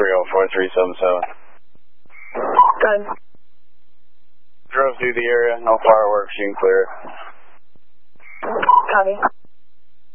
304-377. Good. Drove through the area, no fireworks, you can clear it. Copy.